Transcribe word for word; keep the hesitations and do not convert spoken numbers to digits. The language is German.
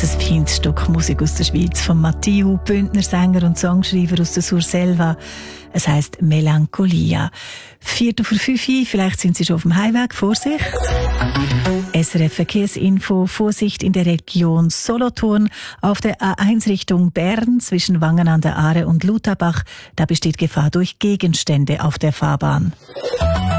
ein feines Stück Musik aus der Schweiz von Matthieu, Bündner Sänger und Songschreiber aus der Surselva. Es heisst Melancholia. Viertel vor fünf, vielleicht sind Sie schon auf dem Heimweg. Vorsicht! S R F Verkehrsinfo, Vorsicht in der Region Solothurn. Auf der A eins Richtung Bern zwischen Wangen an der Aare und Lutherbach, da besteht Gefahr durch Gegenstände auf der Fahrbahn.